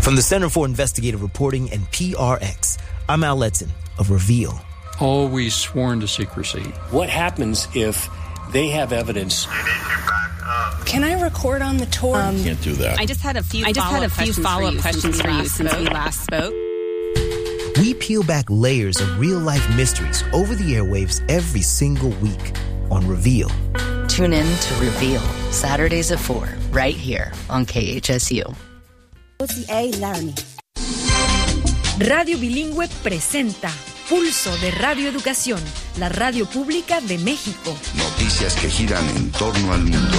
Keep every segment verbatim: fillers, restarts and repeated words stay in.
From the Center for Investigative Reporting and P R X, I'm Al Letson of Reveal. Always sworn to secrecy. What happens if they have evidence? Can I record on the tour? Um, Can't do that. I just had a few I just had a few follow-up questions for you since since we we last last spoke. We peel back layers of real-life mysteries over the airwaves every single week on Reveal. Tune in to Reveal, Saturdays at four, right here on K H S U. Radio Bilingüe presenta Pulso de Radio Educación, la radio pública de México. Noticias que giran en torno al mundo.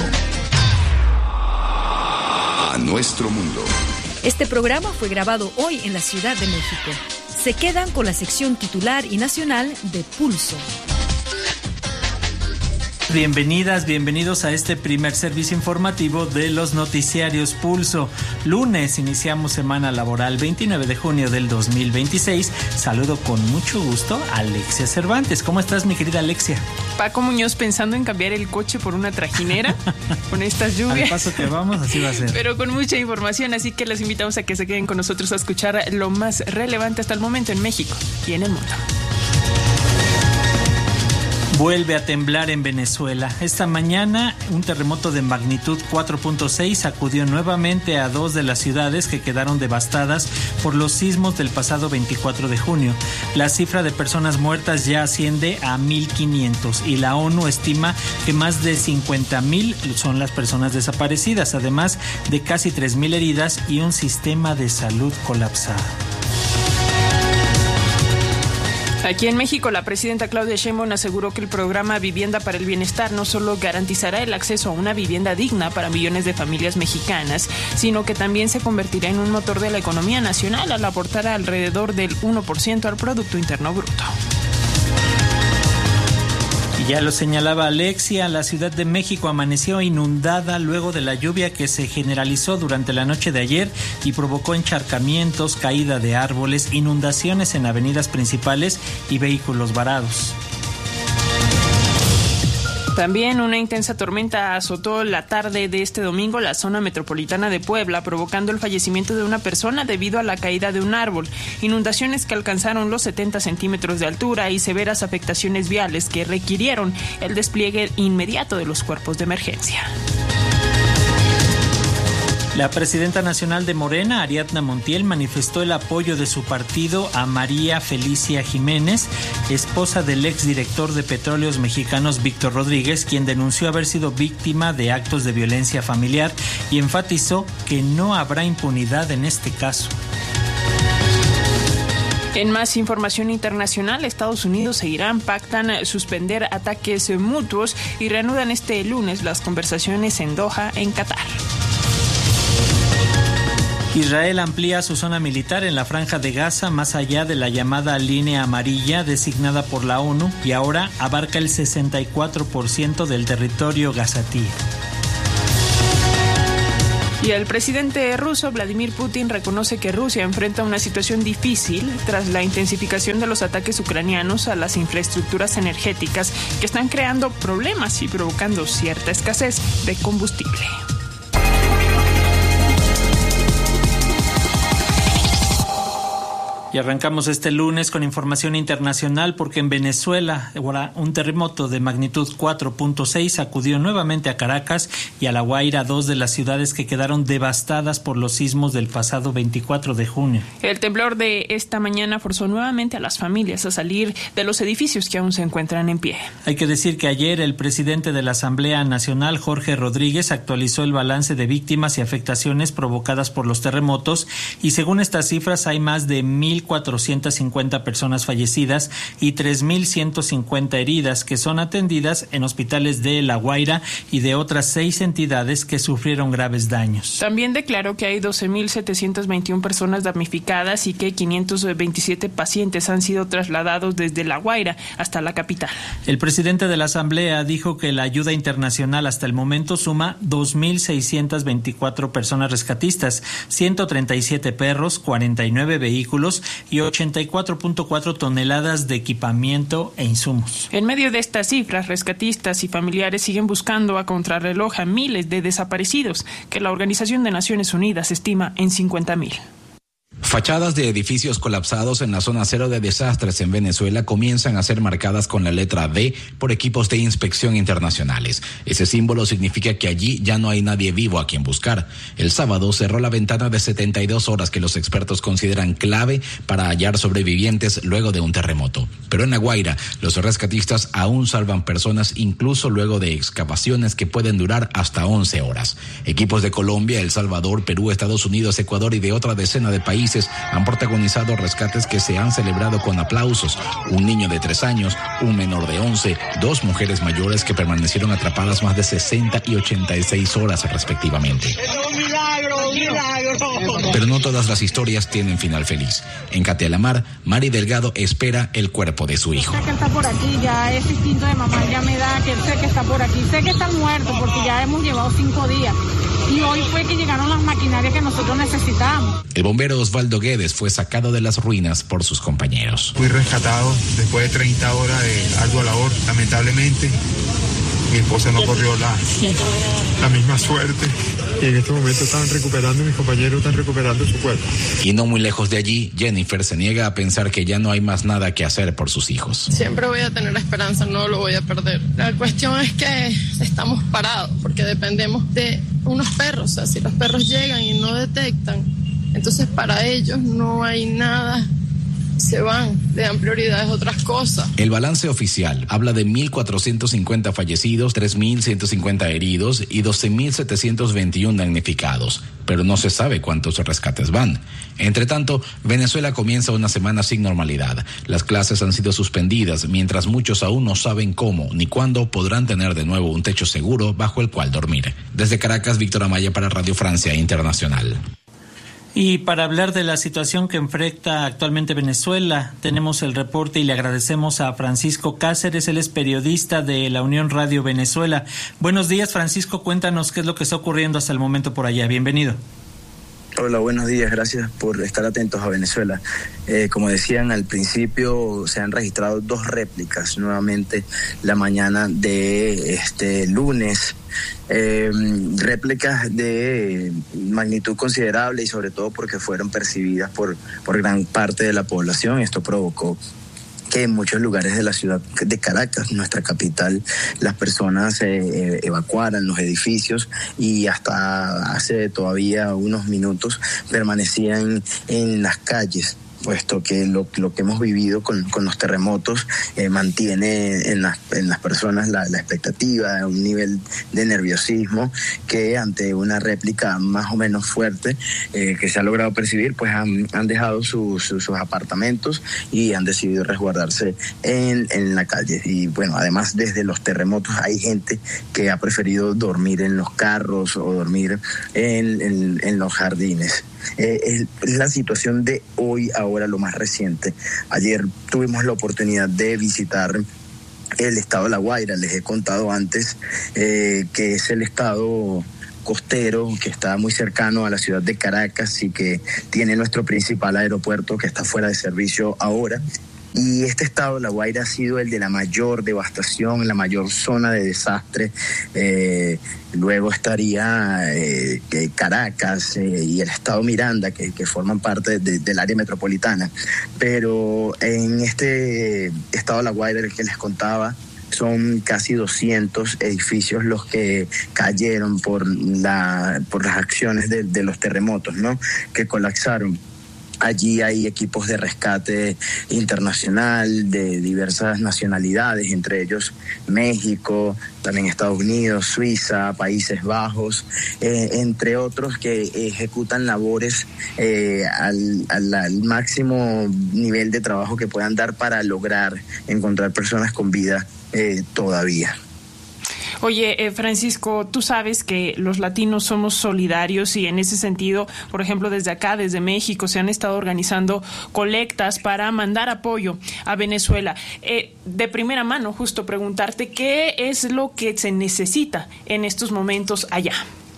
A nuestro mundo. Este programa fue grabado hoy en la Ciudad de México. Se quedan con la sección titular y nacional de Pulso. Bienvenidas, bienvenidos a este primer servicio informativo de los noticiarios Pulso. Lunes iniciamos semana laboral veintinueve de junio del dos mil veintiséis. Saludo con mucho gusto a Alexia Cervantes. ¿Cómo estás, mi querida Alexia? Paco Muñoz pensando en cambiar el coche por una trajinera con estas lluvias. Al paso que vamos, así va a ser. Pero con mucha información, así que les invitamos a que se queden con nosotros a escuchar lo más relevante hasta el momento en México y en el mundo. Vuelve a temblar en Venezuela. Esta mañana un terremoto de magnitud cuatro punto seis sacudió nuevamente a dos de las ciudades que quedaron devastadas por los sismos del pasado veinticuatro de junio. La cifra de personas muertas ya asciende a mil quinientos y la ONU estima que más de cincuenta mil son las personas desaparecidas, además de casi tres mil heridas y un sistema de salud colapsado. Aquí en México, la presidenta Claudia Sheinbaum aseguró que el programa Vivienda para el Bienestar no solo garantizará el acceso a una vivienda digna para millones de familias mexicanas, sino que también se convertirá en un motor de la economía nacional al aportar alrededor del uno por ciento al Producto Interno Bruto. Ya lo señalaba Alexia, la Ciudad de México amaneció inundada luego de la lluvia que se generalizó durante la noche de ayer y provocó encharcamientos, caída de árboles, inundaciones en avenidas principales y vehículos varados. También una intensa tormenta azotó la tarde de este domingo la zona metropolitana de Puebla, provocando el fallecimiento de una persona debido a la caída de un árbol, inundaciones que alcanzaron los setenta centímetros de altura y severas afectaciones viales que requirieron el despliegue inmediato de los cuerpos de emergencia. La presidenta nacional de Morena, Ariadna Montiel, manifestó el apoyo de su partido a María Felicia Jiménez, esposa del exdirector de Petróleos Mexicanos Víctor Rodríguez, quien denunció haber sido víctima de actos de violencia familiar y enfatizó que no habrá impunidad en este caso. En más información internacional, Estados Unidos e Irán pactan suspender ataques mutuos y reanudan este lunes las conversaciones en Doha, en Qatar. Israel amplía su zona militar en la Franja de Gaza más allá de la llamada línea amarilla designada por la ONU y ahora abarca el sesenta y cuatro por ciento del territorio gazatí. Y el presidente ruso Vladimir Putin reconoce que Rusia enfrenta una situación difícil tras la intensificación de los ataques ucranianos a las infraestructuras energéticas que están creando problemas y provocando cierta escasez de combustible. Y arrancamos este lunes con información internacional porque en Venezuela ahora un terremoto de magnitud cuatro punto seis sacudió nuevamente a Caracas y a La Guaira, dos de las ciudades que quedaron devastadas por los sismos del pasado veinticuatro de junio. El temblor de esta mañana forzó nuevamente a las familias a salir de los edificios que aún se encuentran en pie. Hay que decir que ayer el presidente de la Asamblea Nacional, Jorge Rodríguez, actualizó el balance de víctimas y afectaciones provocadas por los terremotos y según estas cifras hay más de mil cuatrocientas cincuenta personas fallecidas y tres mil ciento cincuenta heridas que son atendidas en hospitales de La Guaira y de otras seis entidades que sufrieron graves daños. También declaró que hay doce mil setecientas veintiuna personas damnificadas y que quinientos veintisiete pacientes han sido trasladados desde La Guaira hasta la capital. El presidente de la Asamblea dijo que la ayuda internacional hasta el momento suma dos mil seiscientas veinticuatro personas rescatistas, ciento treinta y siete perros, cuarenta y nueve vehículos y ochenta y cuatro punto cuatro toneladas de equipamiento e insumos. En medio de estas cifras, rescatistas y familiares siguen buscando a contrarreloj a miles de desaparecidos, que la Organización de Naciones Unidas estima en cincuenta mil. Fachadas de edificios colapsados en la zona cero de desastres en Venezuela comienzan a ser marcadas con la letra D por equipos de inspección internacionales. Ese símbolo significa que allí ya no hay nadie vivo a quien buscar. El sábado cerró la ventana de setenta y dos horas que los expertos consideran clave para hallar sobrevivientes luego de un terremoto. Pero en La Guaira, los rescatistas aún salvan personas incluso luego de excavaciones que pueden durar hasta once horas. Equipos de Colombia, El Salvador, Perú, Estados Unidos, Ecuador y de otra decena de países han protagonizado rescates que se han celebrado con aplausos. Un niño de tres años, un menor de once, dos mujeres mayores que permanecieron atrapadas más de sesenta y ochenta y seis horas respectivamente. ¡Un milagro, un milagro! Pero no todas las historias tienen final feliz. En Catealamar, Mari Delgado espera el cuerpo de su hijo. Sé que él está por aquí, ya ese instinto de mamá ya me da que él sé que está por aquí. Sé que está muerto porque ya hemos llevado cinco días. Y hoy fue que llegaron las maquinarias que nosotros necesitábamos. El bombero Osvaldo Guedes fue sacado de las ruinas por sus compañeros. Fui rescatado después de treinta horas de ardua labor. Lamentablemente, mi esposa no corrió la, la misma suerte. Y en este momento están recuperando, mis compañeros están recuperando su cuerpo. Y no muy lejos de allí, Jennifer se niega a pensar que ya no hay más nada que hacer por sus hijos. Siempre voy a tener esperanza, no lo voy a perder. La cuestión es que estamos parados porque dependemos de unos perros. O sea, si los perros llegan y no detectan, entonces para ellos no hay nada. Se van, le dan prioridades a otras cosas. El balance oficial habla de mil cuatrocientos cincuenta fallecidos, tres mil ciento cincuenta heridos y doce mil setecientos veintiuno damnificados, pero no se sabe cuántos rescates van. Entre tanto, Venezuela comienza una semana sin normalidad. Las clases han sido suspendidas, mientras muchos aún no saben cómo ni cuándo podrán tener de nuevo un techo seguro bajo el cual dormir. Desde Caracas, Víctor Amaya para Radio Francia Internacional. Y para hablar de la situación que enfrenta actualmente Venezuela, tenemos el reporte y le agradecemos a Francisco Cáceres, él es periodista de la Unión Radio Venezuela. Buenos días, Francisco, cuéntanos qué es lo que está ocurriendo hasta el momento por allá. Bienvenido. Hola, buenos días, gracias por estar atentos a Venezuela. Eh, como decían al principio, se han registrado dos réplicas nuevamente la mañana de este lunes. Eh, réplicas de magnitud considerable y sobre todo porque fueron percibidas por, por gran parte de la población. Esto provocó que en muchos lugares de la ciudad de Caracas, nuestra capital, las personas eh, evacuaran los edificios y hasta hace todavía unos minutos permanecían en las calles, puesto que lo, lo que hemos vivido con, con los terremotos eh, mantiene en las, en las personas la, la expectativa, un nivel de nerviosismo que ante una réplica más o menos fuerte eh, que se ha logrado percibir, pues han, han dejado su, su, sus apartamentos y han decidido resguardarse en, en la calle. Y bueno, además desde los terremotos hay gente que ha preferido dormir en los carros o dormir en, en, en los jardines. Eh, es la situación de hoy, ahora lo más reciente. Ayer tuvimos la oportunidad de visitar el estado de La Guaira. Les he contado antes eh, que es el estado costero que está muy cercano a la ciudad de Caracas y que tiene nuestro principal aeropuerto que está fuera de servicio ahora. Y este estado de La Guaira ha sido el de la mayor devastación, la mayor zona de desastre. Eh, luego estaría eh, Caracas eh, y el estado Miranda, que, que forman parte de, del área metropolitana. Pero en este estado de La Guaira, el que les contaba, son casi doscientos edificios los que cayeron por, la, por las acciones de, de los terremotos, ¿no?, que colapsaron. Allí hay equipos de rescate internacional de diversas nacionalidades, entre ellos México, también Estados Unidos, Suiza, Países Bajos, eh, entre otros que ejecutan labores eh, al, al, al máximo nivel de trabajo que puedan dar para lograr encontrar personas con vida eh, todavía. Oye, eh, Francisco, tú sabes que los latinos somos solidarios y en ese sentido, por ejemplo, desde acá, desde México, se han estado organizando colectas para mandar apoyo a Venezuela. Eh, de primera mano, justo preguntarte qué es lo que se necesita en estos momentos allá.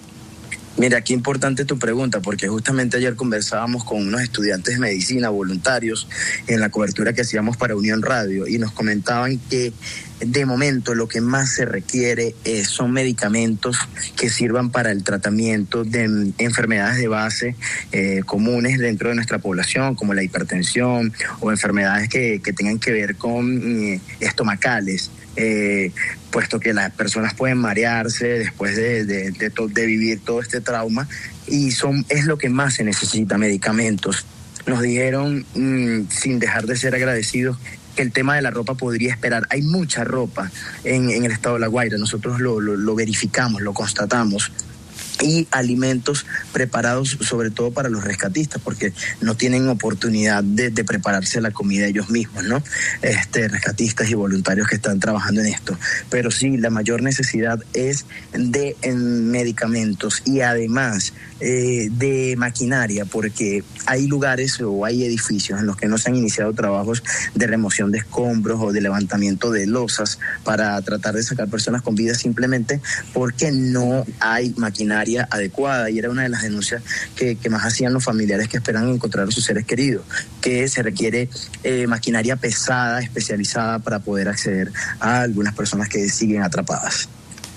Mira, qué importante tu pregunta, porque justamente ayer conversábamos con unos estudiantes de medicina voluntarios en la cobertura que hacíamos para Unión Radio y nos comentaban que de momento lo que más se requiere eh, son medicamentos que sirvan para el tratamiento de mm, enfermedades de base eh, comunes dentro de nuestra población, como la hipertensión o enfermedades que, que tengan que ver con eh, estomacales. Eh, puesto que las personas pueden marearse después de, de, de, to, de vivir todo este trauma, y son es lo que más se necesita, medicamentos. Nos dijeron, mmm, sin dejar de ser agradecidos, que el tema de la ropa podría esperar. Hay mucha ropa en, en el estado de La Guaira, nosotros lo, lo, lo verificamos, lo constatamos. Y alimentos preparados sobre todo para los rescatistas, porque no tienen oportunidad de, de prepararse la comida ellos mismos, ¿no? Este, rescatistas y voluntarios que están trabajando en esto. Pero sí, la mayor necesidad es de en medicamentos y además eh, de maquinaria, porque hay lugares o hay edificios en los que no se han iniciado trabajos de remoción de escombros o de levantamiento de losas para tratar de sacar personas con vida, simplemente porque no hay maquinaria adecuada, y era una de las denuncias que, que más hacían los familiares que esperan encontrar a sus seres queridos, que se requiere eh, maquinaria pesada, especializada, para poder acceder a algunas personas que siguen atrapadas.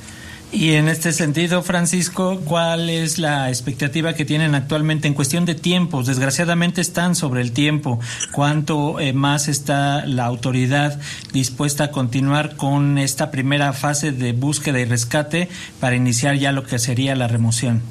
Y en este sentido, Francisco, ¿cuál es la expectativa que tienen actualmente en cuestión de tiempos? Desgraciadamente están sobre el tiempo. ¿Cuánto eh, más está la autoridad dispuesta a continuar con esta primera fase de búsqueda y rescate para iniciar ya lo que sería la remoción?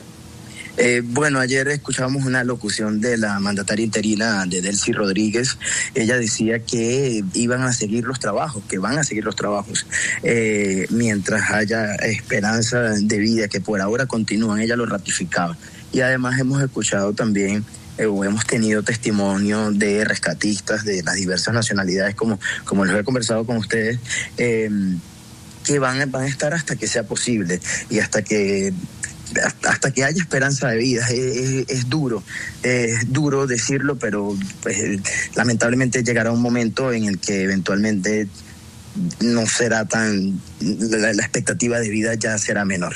Eh, bueno, ayer escuchábamos una locución de la mandataria interina de Delcy Rodríguez. Ella decía que iban a seguir los trabajos, que van a seguir los trabajos eh, mientras haya esperanza de vida, que por ahora continúan. Ella lo ratificaba. Y además hemos escuchado también eh, o hemos tenido testimonio de rescatistas de las diversas nacionalidades, como, como les he conversado con ustedes, eh, que van, van a estar hasta que sea posible y hasta que hasta que haya esperanza de vida. Es, es, es duro, es duro decirlo, pero pues, lamentablemente llegará un momento en el que eventualmente no será tan, la, la expectativa de vida ya será menor.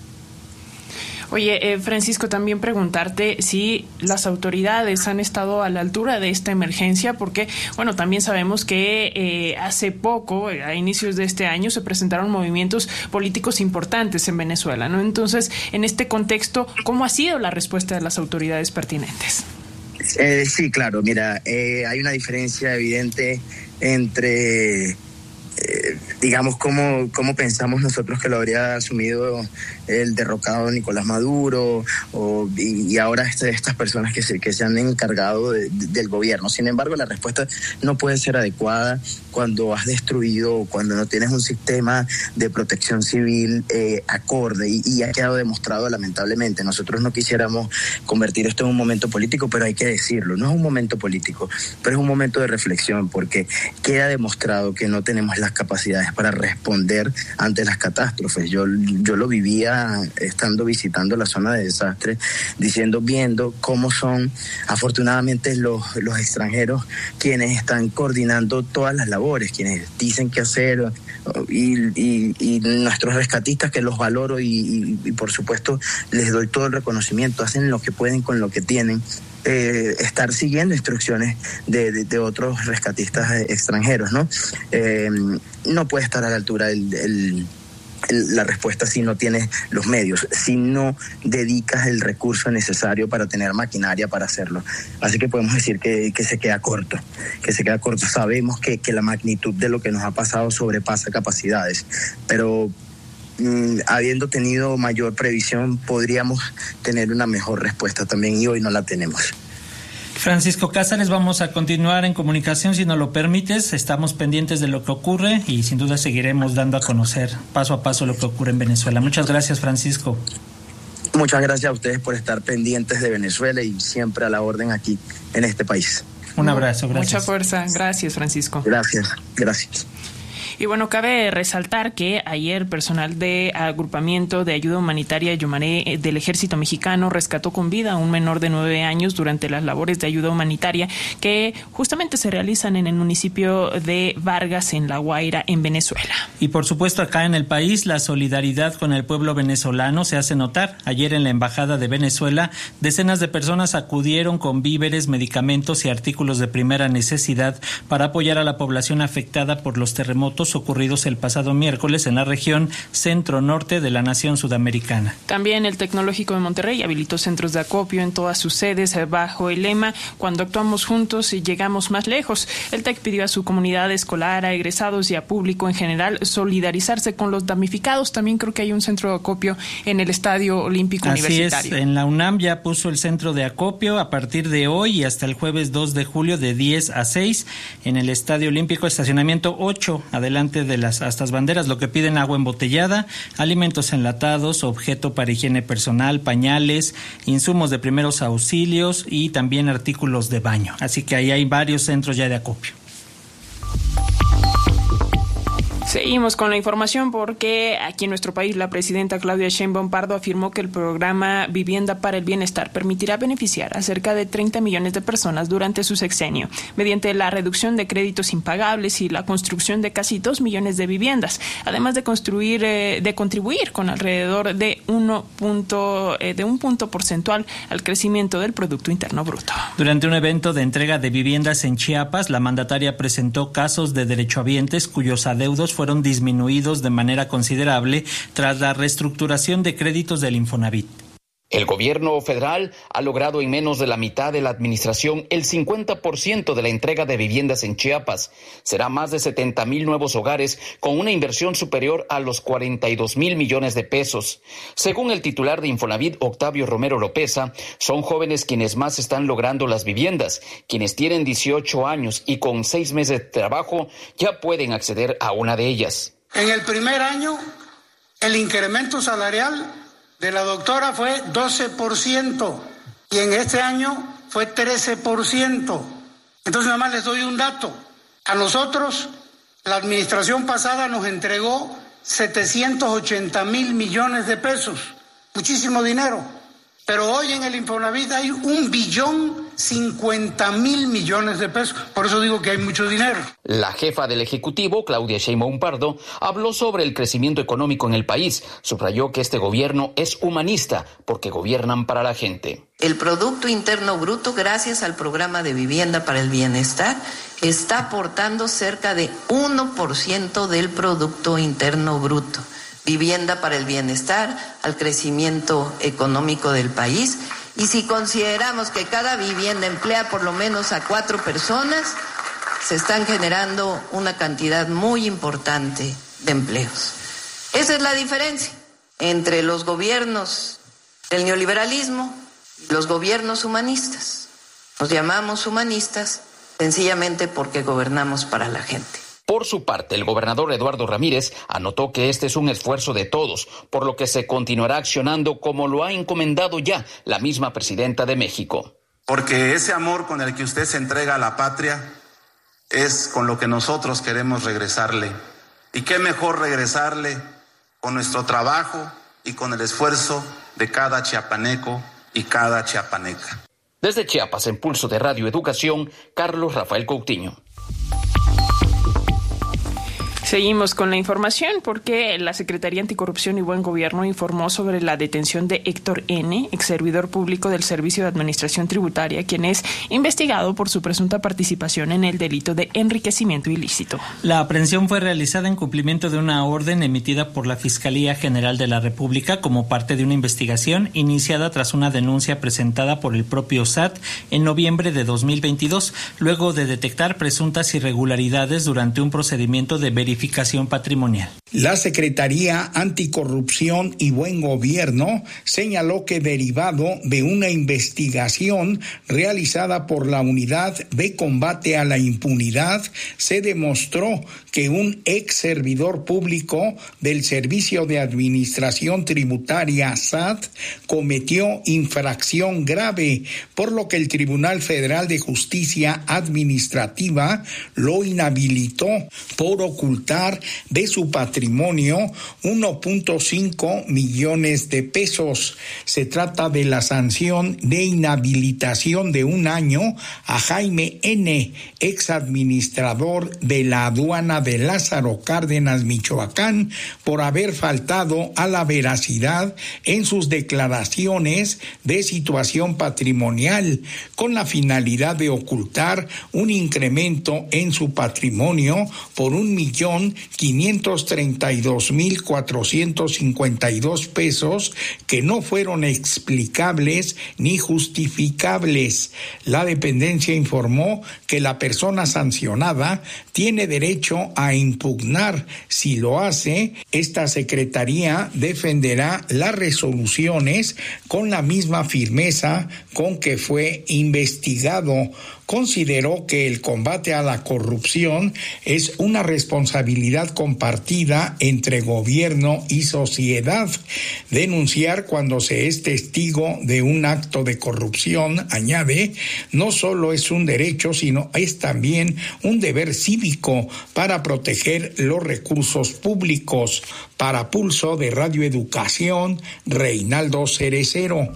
Oye, eh, Francisco, también preguntarte si las autoridades han estado a la altura de esta emergencia, porque, bueno, también sabemos que eh, hace poco, a inicios de este año, se presentaron movimientos políticos importantes en Venezuela, ¿no? Entonces, en este contexto, ¿cómo ha sido la respuesta de las autoridades pertinentes? Eh, sí, claro, mira, eh, hay una diferencia evidente entre... Eh, digamos, cómo, cómo pensamos nosotros que lo habría asumido el derrocado Nicolás Maduro o, y, y ahora este, estas personas que se, que se han encargado de, de, del gobierno. Sin embargo, la respuesta no puede ser adecuada cuando has destruido, cuando no tienes un sistema de protección civil eh, acorde, y, y ha quedado demostrado lamentablemente. Nosotros no quisiéramos convertir esto en un momento político, pero hay que decirlo, no es un momento político, pero es un momento de reflexión, porque queda demostrado que no tenemos las capacidades para responder ante las catástrofes. Yo, yo lo vivía estando visitando la zona de desastre, diciendo, viendo cómo son afortunadamente los, los extranjeros quienes están coordinando todas las labores, quienes dicen qué hacer, y, y, y nuestros rescatistas, que los valoro y, y, y por supuesto les doy todo el reconocimiento, hacen lo que pueden con lo que tienen. Eh, estar siguiendo instrucciones de, de, de otros rescatistas extranjeros, ¿no? Eh, no puede estar a la altura el, el, el, la respuesta si no tienes los medios, si no dedicas el recurso necesario para tener maquinaria para hacerlo. Así que podemos decir que, que se queda corto, que se queda corto. Sabemos que, que la magnitud de lo que nos ha pasado sobrepasa capacidades, pero Mm, habiendo tenido mayor previsión, podríamos tener una mejor respuesta también, y hoy no la tenemos. Francisco Cázares, vamos a continuar en comunicación, si nos lo permites. Estamos pendientes de lo que ocurre y sin duda seguiremos dando a conocer paso a paso lo que ocurre en Venezuela. Muchas gracias, Francisco. Muchas gracias a ustedes por estar pendientes de Venezuela y siempre a la orden aquí en este país. Un abrazo, gracias. Mucha fuerza. Gracias, Francisco. Gracias, gracias. Y bueno, cabe resaltar que ayer personal de agrupamiento de ayuda humanitaria Yumaré del Ejército Mexicano rescató con vida a un menor de nueve años durante las labores de ayuda humanitaria que justamente se realizan en el municipio de Vargas, en La Guaira, en Venezuela. Y por supuesto acá en el país la solidaridad con el pueblo venezolano se hace notar. Ayer en la Embajada de Venezuela, decenas de personas acudieron con víveres, medicamentos y artículos de primera necesidad para apoyar a la población afectada por los terremotos robos ocurridos el pasado miércoles en la región centro-norte de la nación sudamericana. También el Tecnológico de Monterrey habilitó centros de acopio en todas sus sedes bajo el lema "Cuando actuamos juntos y llegamos más lejos". El TEC pidió a su comunidad escolar, a egresados y a público en general solidarizarse con los damnificados. También creo que hay un centro de acopio en el Estadio Olímpico Así Universitario. Es, en la UNAM ya puso el centro de acopio a partir de hoy y hasta el jueves dos de julio de diez a seis en el Estadio Olímpico, estacionamiento ocho, adelante de las astas banderas. Lo que piden: agua embotellada, alimentos enlatados, objeto para higiene personal, pañales, insumos de primeros auxilios y también artículos de baño. Así que ahí hay varios centros ya de acopio. Seguimos con la información porque aquí en nuestro país la presidenta Claudia Sheinbaum Pardo afirmó que el programa Vivienda para el Bienestar permitirá beneficiar a cerca de treinta millones de personas durante su sexenio, mediante la reducción de créditos impagables y la construcción de casi dos millones de viviendas, además de construir, eh, de contribuir con alrededor de uno punto, eh, de un punto porcentual al crecimiento del Producto Interno Bruto. Durante un evento de entrega de viviendas en Chiapas, la mandataria presentó casos de derechohabientes cuyos adeudos fueron disminuidos de manera considerable tras la reestructuración de créditos del Infonavit. El gobierno federal ha logrado en menos de la mitad de la administración el cincuenta por ciento de la entrega de viviendas en Chiapas. Será más de setenta mil nuevos hogares con una inversión superior a los cuarenta y dos mil millones de pesos. Según el titular de Infonavit, Octavio Romero Lopeza, son jóvenes quienes más están logrando las viviendas. Quienes tienen dieciocho años y con seis meses de trabajo ya pueden acceder a una de ellas. En el primer año, el incremento salarial de la doctora fue doce por ciento y en este año fue trece por ciento. Entonces nada más les doy un dato. A nosotros la administración pasada nos entregó setecientos ochenta mil millones de pesos, muchísimo dinero. Pero hoy en el Infonavit hay un billón cincuenta mil millones de pesos. Por eso digo que hay mucho dinero. La jefa del Ejecutivo, Claudia Sheinbaum Pardo, habló sobre el crecimiento económico en el país. Subrayó que este gobierno es humanista porque gobiernan para la gente. El Producto Interno Bruto, gracias al programa de Vivienda para el Bienestar, está aportando cerca de uno por ciento del Producto Interno Bruto. Vivienda para el bienestar, al crecimiento económico del país. Y si consideramos que cada vivienda emplea por lo menos a cuatro personas, se están generando una cantidad muy importante de empleos. Esa es la diferencia entre los gobiernos del neoliberalismo y los gobiernos humanistas. Nos llamamos humanistas sencillamente porque gobernamos para la gente. Por su parte, el gobernador Eduardo Ramírez anotó que este es un esfuerzo de todos, por lo que se continuará accionando como lo ha encomendado ya la misma presidenta de México. Porque ese amor con el que usted se entrega a la patria es con lo que nosotros queremos regresarle. Y qué mejor regresarle con nuestro trabajo y con el esfuerzo de cada chiapaneco y cada chiapaneca. Desde Chiapas, en Pulso de Radio Educación, Carlos Rafael Coutinho. Seguimos con la información porque la Secretaría Anticorrupción y Buen Gobierno informó sobre la detención de Héctor N., ex servidor público del Servicio de Administración Tributaria, quien es investigado por su presunta participación en el delito de enriquecimiento ilícito. La aprehensión fue realizada en cumplimiento de una orden emitida por la Fiscalía General de la República como parte de una investigación iniciada tras una denuncia presentada por el propio S A T en noviembre de dos mil veintidós, luego de detectar presuntas irregularidades durante un procedimiento de verificación patrimonial. La Secretaría Anticorrupción y Buen Gobierno señaló que derivado de una investigación realizada por la Unidad de Combate a la Impunidad, se demostró que un ex servidor público del Servicio de Administración Tributaria S A T cometió infracción grave, por lo que el Tribunal Federal de Justicia Administrativa lo inhabilitó por ocultar de su patrimonio uno punto cinco millones de pesos. Se trata de la sanción de inhabilitación de un año a Jaime N., ex administrador de la aduana de Lázaro Cárdenas, Michoacán, por haber faltado a la veracidad en sus declaraciones de situación patrimonial, con la finalidad de ocultar un incremento en su patrimonio por un millón millón quinientos treinta y dos mil cuatrocientos cincuenta y dos pesos que no fueron explicables ni justificables. La dependencia informó que la persona sancionada tiene derecho a impugnar. Si lo hace, esta Secretaría defenderá las resoluciones con la misma firmeza con que fue investigado. Consideró que el combate a la corrupción es una responsabilidad compartida entre gobierno y sociedad. Denunciar cuando se es testigo de un acto de corrupción, añade, no solo es un derecho, sino es también un deber cívico para proteger los recursos públicos. Para Pulso de Radio Educación, Reinaldo Cerecero.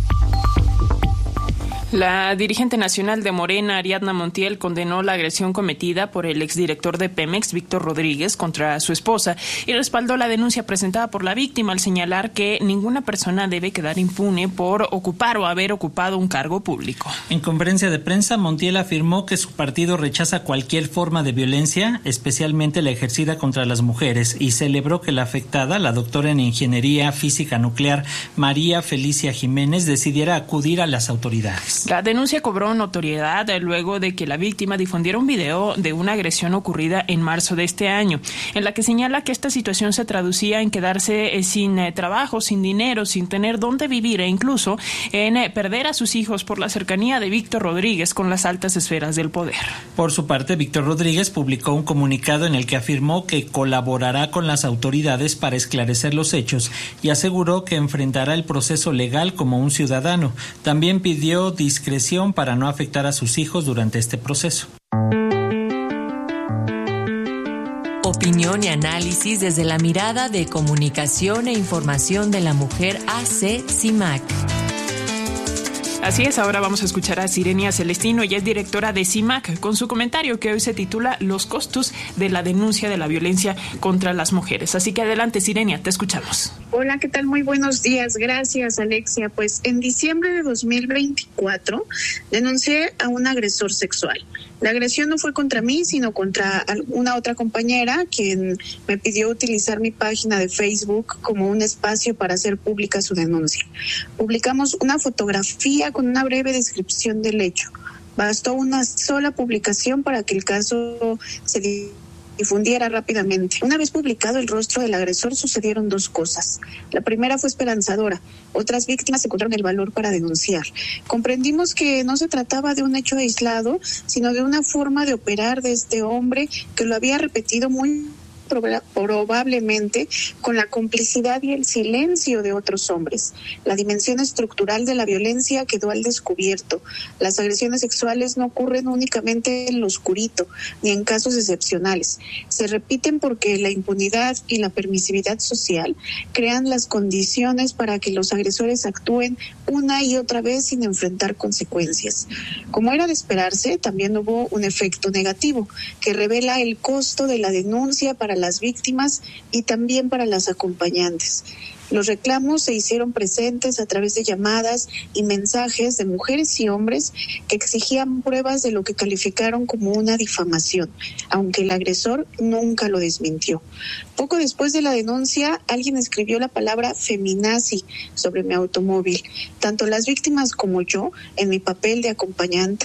La dirigente nacional de Morena, Ariadna Montiel, condenó la agresión cometida por el exdirector de Pemex, Víctor Rodríguez, contra su esposa y respaldó la denuncia presentada por la víctima al señalar que ninguna persona debe quedar impune por ocupar o haber ocupado un cargo público. En conferencia de prensa, Montiel afirmó que su partido rechaza cualquier forma de violencia, especialmente la ejercida contra las mujeres, y celebró que la afectada, la doctora en Ingeniería Física Nuclear, María Felicia Jiménez, decidiera acudir a las autoridades. La denuncia cobró notoriedad luego de que la víctima difundiera un video de una agresión ocurrida en marzo de este año, en la que señala que esta situación se traducía en quedarse sin eh, trabajo, sin dinero, sin tener dónde vivir e incluso en eh, perder a sus hijos por la cercanía de Víctor Rodríguez con las altas esferas del poder. Por su parte, Víctor Rodríguez publicó un comunicado en el que afirmó que colaborará con las autoridades para esclarecer los hechos y aseguró que enfrentará el proceso legal como un ciudadano. También pidió discreción para no afectar a sus hijos durante este proceso. Opinión y análisis desde la mirada de Comunicación e Información de la Mujer A C CIMAC. Así es, ahora vamos a escuchar a Sirenia Celestino, ella es directora de CIMAC, con su comentario que hoy se titula Los costos de la denuncia de la violencia contra las mujeres. Así que adelante, Sirenia, te escuchamos. Hola, ¿qué tal? Muy buenos días. Gracias, Alexia. Pues en diciembre de dos mil veinticuatro denuncié a un agresor sexual. La agresión no fue contra mí, sino contra una otra compañera, quien me pidió utilizar mi página de Facebook como un espacio para hacer pública su denuncia. Publicamos una fotografía con una breve descripción del hecho. Bastó una sola publicación para que el caso se difundiera rápidamente. Una vez publicado el rostro del agresor, sucedieron dos cosas. La primera fue esperanzadora. Otras víctimas encontraron el valor para denunciar. Comprendimos que no se trataba de un hecho aislado, sino de una forma de operar de este hombre que lo había repetido muy probablemente con la complicidad y el silencio de otros hombres. La dimensión estructural de la violencia quedó al descubierto. Las agresiones sexuales no ocurren únicamente en lo oscurito, ni en casos excepcionales. Se repiten porque la impunidad y la permisividad social crean las condiciones para que los agresores actúen una y otra vez sin enfrentar consecuencias. Como era de esperarse, también hubo un efecto negativo que revela el costo de la denuncia para las víctimas y también para las acompañantes. Los reclamos se hicieron presentes a través de llamadas y mensajes de mujeres y hombres que exigían pruebas de lo que calificaron como una difamación, aunque el agresor nunca lo desmintió. Poco después de la denuncia, alguien escribió la palabra feminazi sobre mi automóvil. Tanto las víctimas como yo, en mi papel de acompañante,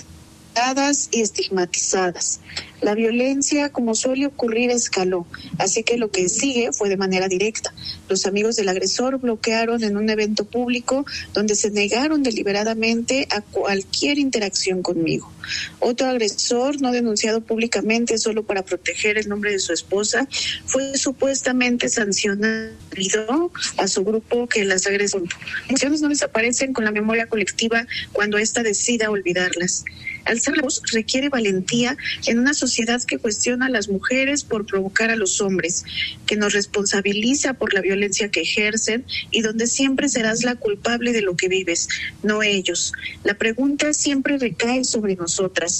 y estigmatizadas. La violencia, como suele ocurrir, escaló, así que lo que sigue fue de manera directa. Los amigos del agresor bloquearon en un evento público donde se negaron deliberadamente a cualquier interacción conmigo. Otro agresor, no denunciado públicamente solo para proteger el nombre de su esposa, fue supuestamente sancionado a su grupo que las agresó. Emociones no desaparecen con la memoria colectiva cuando ésta decida olvidarlas. Alzar la voz requiere valentía en una sociedad que cuestiona a las mujeres por provocar a los hombres, que nos responsabiliza por la violencia que ejercen y donde siempre serás la culpable de lo que vives, no ellos. La pregunta siempre recae sobre nosotras.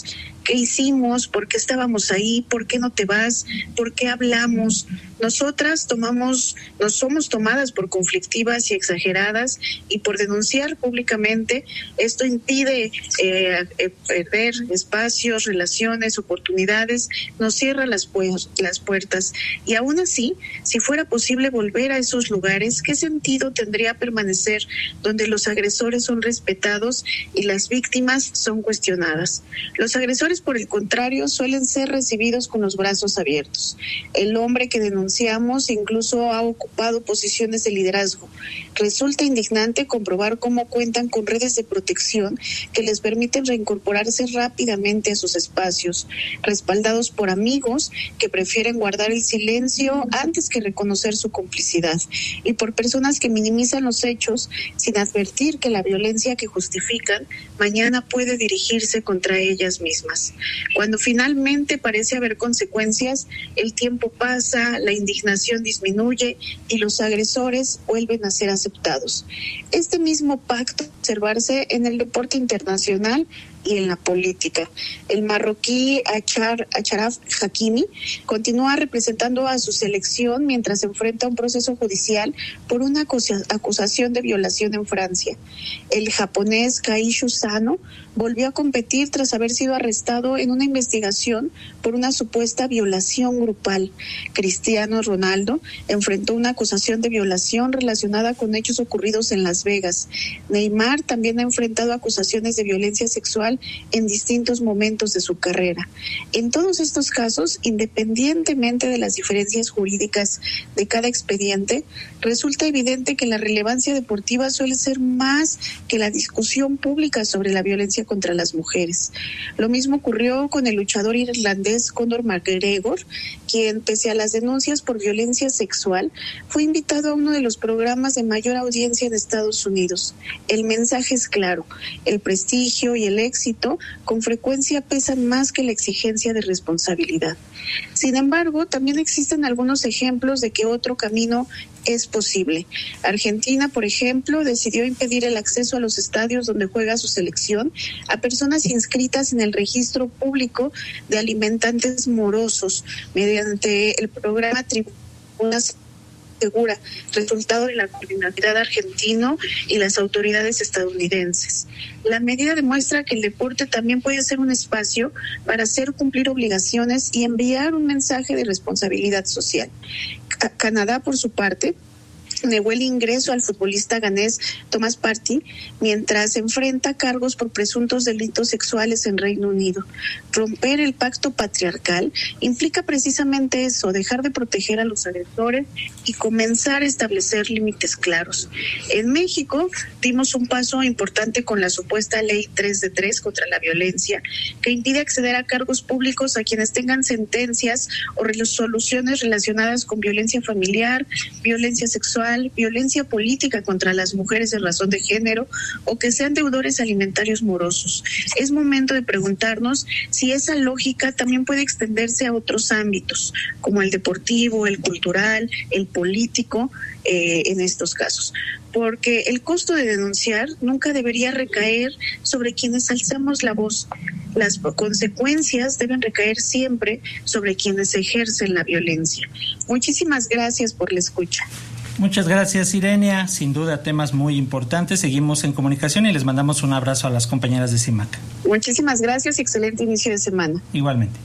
¿Qué hicimos? ¿Por qué estábamos ahí? ¿Por qué no te vas? ¿Por qué hablamos? Nosotras tomamos, nos somos tomadas por conflictivas y exageradas, y por denunciar públicamente esto impide eh, eh, perder espacios, relaciones, oportunidades, nos cierra las, pu- las puertas. Y aún así, si fuera posible volver a esos lugares, ¿qué sentido tendría permanecer donde los agresores son respetados y las víctimas son cuestionadas? Los agresores, por el contrario, suelen ser recibidos con los brazos abiertos. El hombre que denunciamos incluso ha ocupado posiciones de liderazgo. Resulta indignante comprobar cómo cuentan con redes de protección que les permiten reincorporarse rápidamente a sus espacios, respaldados por amigos que prefieren guardar el silencio antes que reconocer su complicidad, y por personas que minimizan los hechos sin advertir que la violencia que justifican mañana puede dirigirse contra ellas mismas. Cuando finalmente parece haber consecuencias, el tiempo pasa, la indignación disminuye y los agresores vuelven a ser aceptados. Este mismo pacto observarse en el deporte internacional y en la política. El marroquí Achar, Achraf Hakimi continúa representando a su selección mientras se enfrenta a un proceso judicial por una acusa, acusación de violación en Francia. El japonés Kaishu Sano volvió a competir tras haber sido arrestado en una investigación por una supuesta violación grupal. Cristiano Ronaldo enfrentó una acusación de violación relacionada con hechos ocurridos en Las Vegas. Neymar también ha enfrentado acusaciones de violencia sexual en distintos momentos de su carrera. En todos estos casos, independientemente de las diferencias jurídicas de cada expediente, resulta evidente que la relevancia deportiva suele ser más que la discusión pública sobre la violencia contra las mujeres. Lo mismo ocurrió con el luchador irlandés Conor McGregor, quien, pese a las denuncias por violencia sexual, fue invitado a uno de los programas de mayor audiencia en Estados Unidos. El mensaje es claro: el prestigio y el éxito con frecuencia pesan más que la exigencia de responsabilidad. Sin embargo, también existen algunos ejemplos de que otro camino es posible. Argentina, por ejemplo, decidió impedir el acceso a los estadios donde juega su selección a personas inscritas en el registro público de alimentantes morosos mediante el programa Tribunas Segura, resultado de la coordinadora argentino y las autoridades estadounidenses. La medida demuestra que el deporte también puede ser un espacio para hacer cumplir obligaciones y enviar un mensaje de responsabilidad social. C- Canadá, por su parte, negó el ingreso al futbolista ganés Thomas Partey mientras enfrenta cargos por presuntos delitos sexuales en Reino Unido. Romper el pacto patriarcal implica precisamente eso: dejar de proteger a los agresores y comenzar a establecer límites claros. En México dimos un paso importante con la supuesta ley tres de tres contra la violencia, que impide acceder a cargos públicos a quienes tengan sentencias o resoluciones relacionadas con violencia familiar, violencia sexual, violencia política contra las mujeres en razón de género o que sean deudores alimentarios morosos. Es momento de preguntarnos si esa lógica también puede extenderse a otros ámbitos, como el deportivo, el cultural, el político, eh, en estos casos. Porque el costo de denunciar nunca debería recaer sobre quienes alzamos la voz. Las consecuencias deben recaer siempre sobre quienes ejercen la violencia. Muchísimas gracias por la escucha. Muchas gracias, Irenia. Sin duda, temas muy importantes. Seguimos en comunicación y les mandamos un abrazo a las compañeras de CIMAC. Muchísimas gracias y excelente inicio de semana. Igualmente.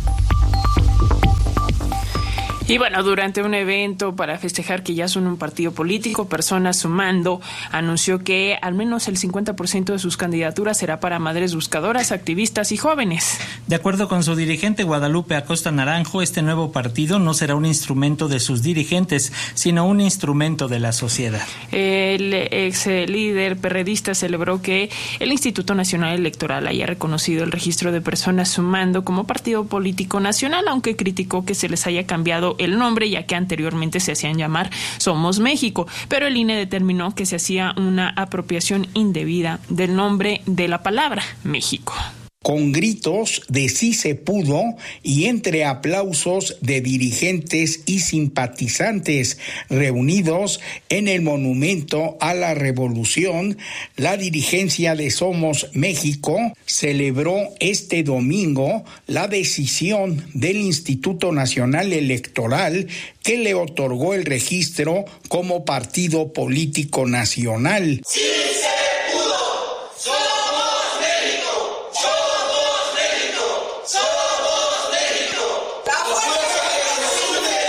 Y bueno, durante un evento para festejar que ya son un partido político, Personas Sumando anunció que al menos el cincuenta por ciento de sus candidaturas será para madres buscadoras, activistas y jóvenes. De acuerdo con su dirigente Guadalupe Acosta Naranjo, este nuevo partido no será un instrumento de sus dirigentes, sino un instrumento de la sociedad. El ex líder perredista celebró que el Instituto Nacional Electoral haya reconocido el registro de Personas Sumando como partido político nacional, aunque criticó que se les haya cambiado el nombre, ya que anteriormente se hacían llamar Somos México, pero el I N E determinó que se hacía una apropiación indebida del nombre de la palabra México. Con gritos de sí se pudo y entre aplausos de dirigentes y simpatizantes reunidos en el Monumento a la Revolución, la dirigencia de Somos México celebró este domingo la decisión del Instituto Nacional Electoral que le otorgó el registro como partido político nacional. ¡Sí se pudo! ¡Somos México! ¡Somos México! ¡Somos México! ¡La fuerza que nos une!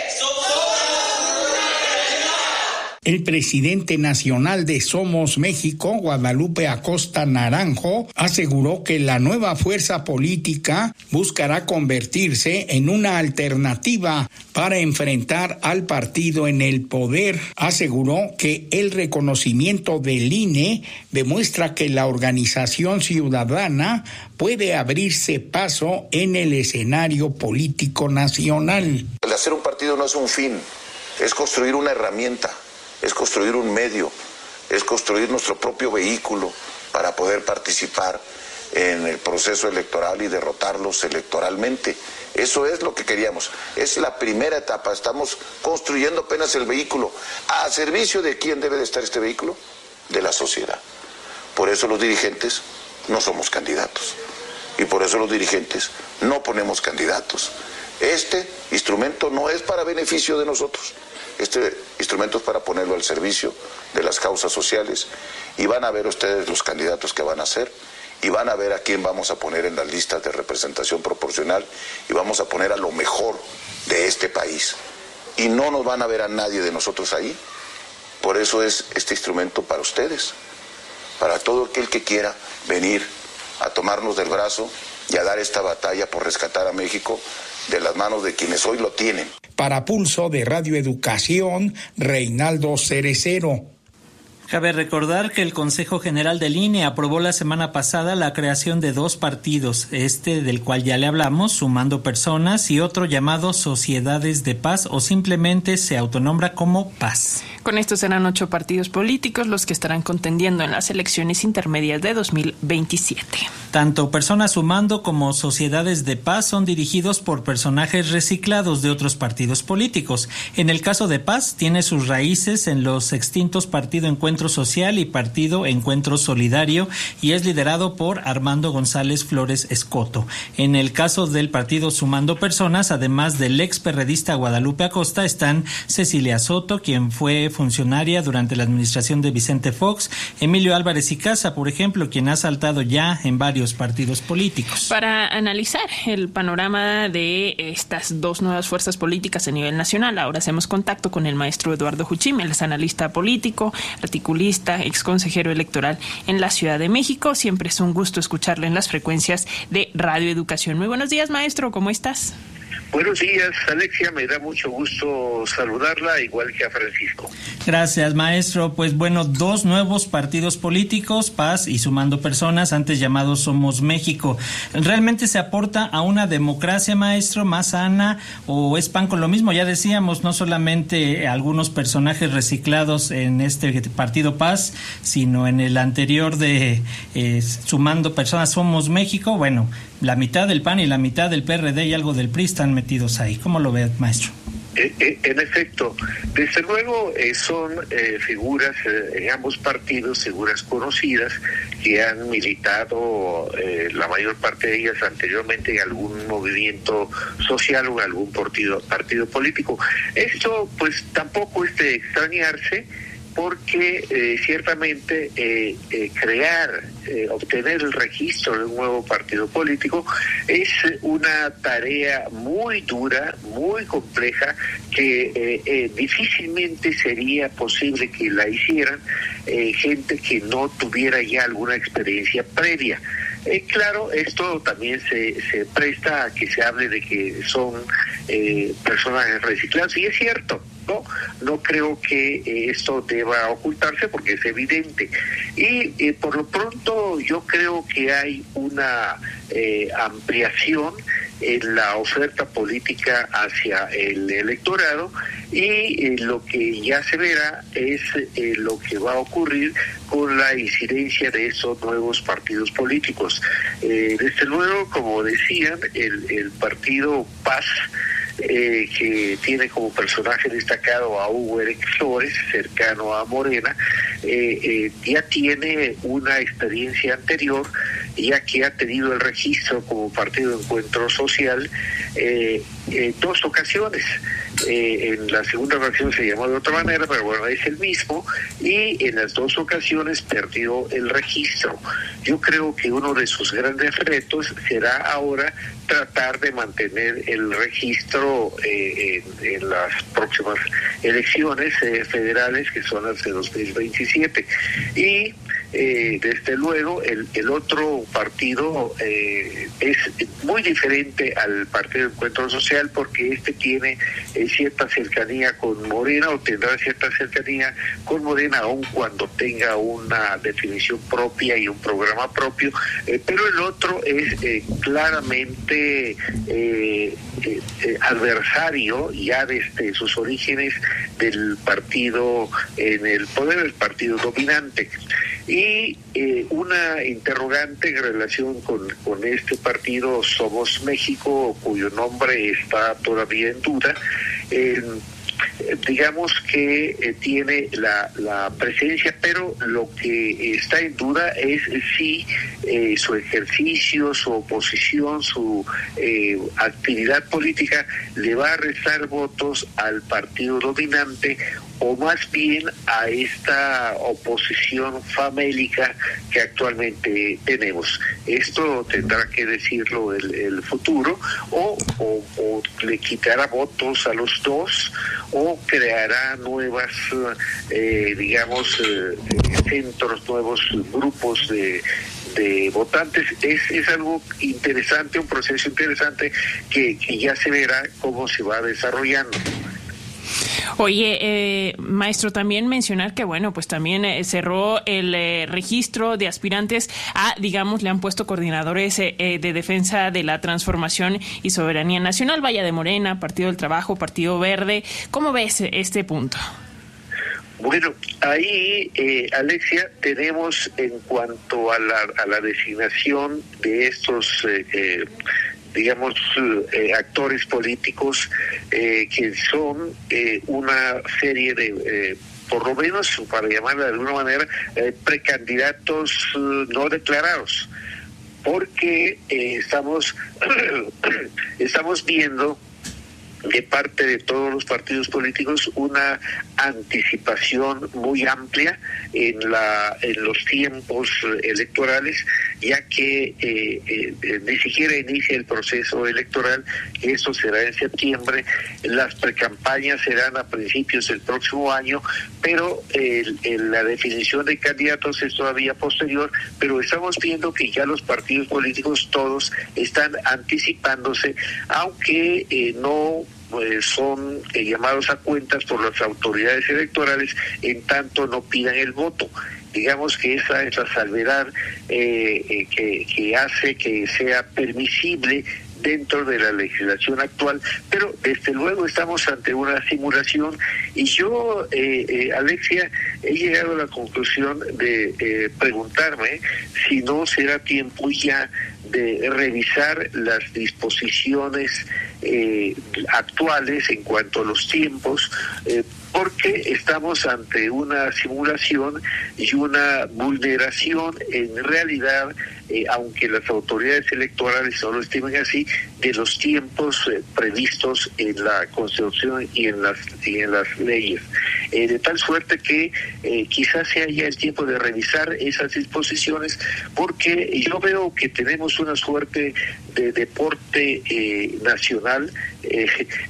El presidente nacional de Somos México, Guadalupe Acosta Naranjo, aseguró que la nueva fuerza política buscará convertirse en una alternativa para enfrentar al partido en el poder. Aseguró que el reconocimiento del I N E demuestra que la organización ciudadana puede abrirse paso en el escenario político nacional. El hacer un partido no es un fin, es construir una herramienta, es construir un medio, es construir nuestro propio vehículo para poder participar en el proceso electoral y derrotarlos electoralmente. Eso es lo que queríamos. Es la primera etapa. Estamos construyendo apenas el vehículo. ¿A servicio de quién debe de estar este vehículo? De la sociedad. Por eso los dirigentes no somos candidatos. Y por eso los dirigentes no ponemos candidatos. Este instrumento no es para beneficio de nosotros. Este instrumento es para ponerlo al servicio de las causas sociales. Y van a ver ustedes los candidatos que van a ser. Y van a ver a quién vamos a poner en las listas de representación proporcional y vamos a poner a lo mejor de este país. Y no nos van a ver a nadie de nosotros ahí. Por eso es este instrumento para ustedes, para todo aquel que quiera venir a tomarnos del brazo y a dar esta batalla por rescatar a México de las manos de quienes hoy lo tienen. Para Pulso de Radio Educación, Reinaldo Cerecero. Cabe recordar que el Consejo General del I N E aprobó la semana pasada la creación de dos partidos, este del cual ya le hablamos, Sumando Personas, y otro llamado Sociedades de Paz, o simplemente se autonombra como Paz. Con esto serán ocho partidos políticos los que estarán contendiendo en las elecciones intermedias de dos mil veintisiete. Tanto Personas Sumando como Sociedades de Paz son dirigidos por personajes reciclados de otros partidos políticos. En el caso de Paz, tiene sus raíces en los extintos Partido Encuentro Social y Partido Encuentro Solidario y es liderado por Armando González Flores Escoto. En el caso del partido Sumando Personas, además del ex perredista Guadalupe Acosta, están Cecilia Soto, quien fue funcionaria durante la administración de Vicente Fox, Emilio Álvarez y Casa, por ejemplo, quien ha saltado ya en varios partidos políticos. Para analizar el panorama de estas dos nuevas fuerzas políticas a nivel nacional, ahora hacemos contacto con el maestro Eduardo Juchim, él es analista político, articulista, ex consejero electoral en la Ciudad de México. Siempre es un gusto escucharle en las frecuencias de Radio Educación. Muy buenos días, maestro, ¿cómo estás? Buenos días, Alexia, me da mucho gusto saludarla, igual que a Francisco. Gracias, maestro. Pues bueno, dos nuevos partidos políticos, Paz y Sumando Personas, antes llamados Somos México. ¿Realmente se aporta a una democracia, maestro, más sana, o es pan con lo mismo? Ya decíamos, no solamente algunos personajes reciclados en este partido Paz, sino en el anterior de eh, Sumando Personas Somos México. Bueno, la mitad del P A N y la mitad del P R D y algo del P R I están metidos ahí. ¿Cómo lo ve, maestro? Eh, eh, en efecto, desde luego eh, son eh, figuras eh, en ambos partidos, figuras conocidas que han militado eh, la mayor parte de ellas anteriormente en algún movimiento social o en algún partido, partido político. Esto pues tampoco es de extrañarse, porque eh, ciertamente eh, eh, crear, eh, obtener el registro de un nuevo partido político es una tarea muy dura, muy compleja, que eh, eh, difícilmente sería posible que la hicieran eh, gente que no tuviera ya alguna experiencia previa. Eh, claro, esto también se, se presta a que se hable de que son eh, personajes reciclados, y es cierto. No, no creo que eh, esto deba ocultarse porque es evidente. Y eh, por lo pronto yo creo que hay una eh, ampliación en la oferta política hacia el electorado, y eh, lo que ya se verá es eh, lo que va a ocurrir con la incidencia de esos nuevos partidos políticos. Eh, desde luego, como decían, el, el partido Paz, Eh, que tiene como personaje destacado a Hugo Eric Flores, cercano a Morena, eh, eh, ya tiene una experiencia anterior, ya que ha tenido el registro como partido de encuentro social eh, en dos ocasiones. Eh, en la segunda ocasión se llamó de otra manera, pero bueno, es el mismo, y en las dos ocasiones perdió el registro. Yo creo que uno de sus grandes retos será ahora tratar de mantener el registro eh, en, en las próximas elecciones eh, federales, que son las de dos mil veintisiete. Y eh, desde luego el, el otro partido eh, es muy diferente al Partido de Encuentro Social, porque este tiene eh, cierta cercanía con Morena, o tendrá cierta cercanía con Morena, aun cuando tenga una definición propia y un programa propio, eh, pero el otro es eh, claramente eh, eh, eh, adversario ya desde sus orígenes del partido en el poder, el partido dominante. Y eh, una interrogante en relación con, con este partido Somos México, cuyo nombre está todavía en duda, eh, digamos que eh, tiene la, la presencia, pero lo que está en duda es si eh, su ejercicio, su oposición, su eh, actividad política le va a restar votos al partido dominante, o más bien a esta oposición famélica que actualmente tenemos. Esto tendrá que decirlo el, el futuro, o, o, o le quitará votos a los dos, o creará nuevas, eh, digamos, eh, centros, nuevos grupos de de votantes. Es, es algo interesante, un proceso interesante que, que ya se verá cómo se va desarrollando. Oye, eh, maestro, también mencionar que, bueno, pues también eh, cerró el eh, registro de aspirantes a, digamos, le han puesto coordinadores eh, eh, de defensa de la transformación y soberanía nacional, vaya, de Morena, Partido del Trabajo, Partido Verde. ¿Cómo ves este punto? Bueno, ahí, eh, Alexia, tenemos en cuanto a la, a la designación de estos eh, eh, digamos, eh, actores políticos eh, que son eh, una serie de, eh, por lo menos, para llamarla de alguna manera, eh, precandidatos eh, no declarados, porque eh, estamos, estamos viendo de parte de todos los partidos políticos una anticipación muy amplia en la en los tiempos electorales, ya que eh, eh, ni siquiera inicia el proceso electoral. Eso será en septiembre, las precampañas serán a principios del próximo año, pero el, el, la definición de candidatos es todavía posterior, pero estamos viendo que ya los partidos políticos todos están anticipándose, aunque eh, no Pues son eh, llamados a cuentas por las autoridades electorales en tanto no pidan el voto. Digamos que esa es la salvedad eh, eh, que, que hace que sea permisible dentro de la legislación actual, pero desde luego estamos ante una simulación, y yo, eh, eh, Alexia, he llegado a la conclusión de eh, preguntarme si no será tiempo ya de revisar las disposiciones eh, actuales en cuanto a los tiempos, eh, porque estamos ante una simulación y una vulneración en realidad, eh, aunque las autoridades electorales no lo estimen así, de los tiempos eh, previstos en la Constitución y en las y en las leyes, eh, de tal suerte que eh, quizás sea ya el tiempo de revisar esas disposiciones, porque yo veo que tenemos una suerte de deporte eh, nacional. Eh,